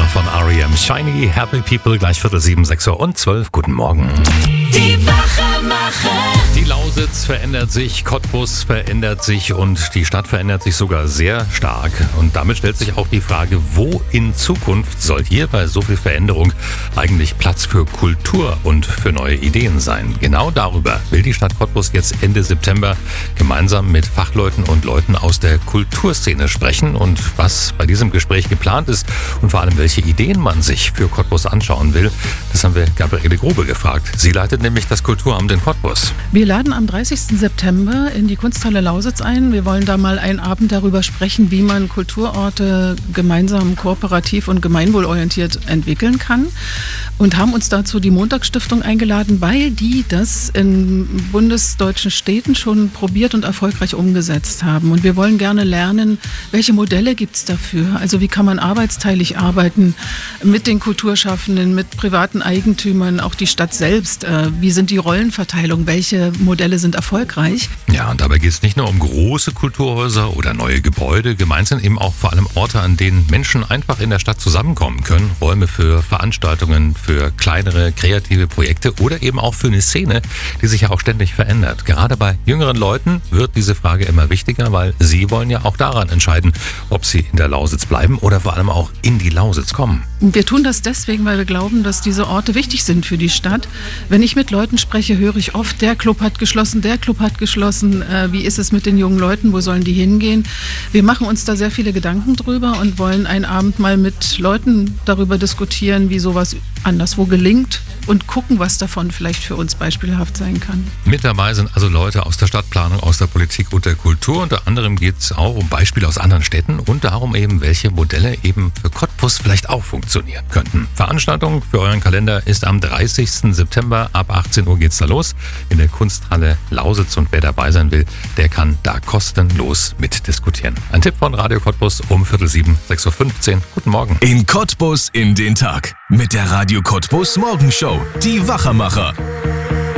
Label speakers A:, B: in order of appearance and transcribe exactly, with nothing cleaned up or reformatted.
A: von R E M. Shiny, Happy People, gleich Viertel sieben, sechs Uhr und zwölf. Guten Morgen.
B: Die Wachemacher.
A: Die Lausitz verändert sich, Cottbus verändert sich und die Stadt verändert sich sogar sehr stark. Und damit stellt sich auch die Frage, wo in Zukunft soll hier bei so viel Veränderung eigentlich Platz für Kultur und für neue Ideen sein? Genau darüber will die Stadt Cottbus jetzt Ende September gemeinsam mit Fachleuten und Leuten aus der Kulturszene sprechen. Und was bei diesem Gespräch geplant ist und vor allem welche Ideen man sich für Cottbus anschauen will, das haben wir Gabriele Grube gefragt. Sie leitet nämlich das Kulturamt in Cottbus.
C: Wir laden am dreißigsten September in die Kunsthalle Lausitz ein. Wir wollen da mal einen Abend darüber sprechen, wie man Kulturorte gemeinsam kooperativ und gemeinwohlorientiert entwickeln kann. Und haben uns dazu die Montagsstiftung eingeladen, weil die das in bundesdeutschen Städten schon probiert und erfolgreich umgesetzt haben. Und wir wollen gerne lernen, welche Modelle gibt es dafür? Also wie kann man arbeitsteilig arbeiten mit den Kulturschaffenden, mit privaten Eigentümern, auch die Stadt selbst. Wie sind die Rollenverteilung? Welche Modelle sind erfolgreich?
A: Ja, und dabei geht es nicht nur um große Kulturhäuser oder neue Gebäude. Gemeint sind eben auch vor allem Orte, an denen Menschen einfach in der Stadt zusammenkommen können. Räume für Veranstaltungen, für kleinere kreative Projekte oder eben auch für eine Szene, die sich ja auch ständig verändert. Gerade bei jüngeren Leuten wird diese Frage immer wichtiger, weil sie wollen ja auch daran entscheiden, ob sie in der Lausitz bleiben oder vor allem auch in die Lausitz kommen.
C: Wir tun das deswegen, weil wir glauben, dass diese Orte wichtig sind für die Stadt. Wenn ich mit Leuten spreche, höre ich oft, der Club hat geschlossen, der Club hat geschlossen. Äh, wie ist es mit den jungen Leuten? Wo sollen die hingehen? Wir machen uns da sehr viele Gedanken drüber und wollen einen Abend mal mit Leuten darüber diskutieren, wie sowas anderswo gelingt und gucken, was davon vielleicht für uns beispielhaft sein kann.
A: Mit dabei sind also Leute aus der Stadtplanung, aus der Politik und der Kultur. Unter anderem geht es auch um Beispiele aus anderen Städten und darum eben, welche Modelle eben für Cottbus vielleicht auch funktionieren könnten. Veranstaltung für euren Kalender ist am dreißigsten September. Ab achtzehn Uhr geht's da los in der Kunsthalle Lausitz. Und wer dabei sein will, der kann da kostenlos mitdiskutieren. Ein Tipp von Radio Cottbus um Viertel sieben, sechs Uhr fünfzehn. Guten Morgen.
B: In Cottbus in den Tag mit der Radio Cottbus Morgenshow. Die Wachemacher.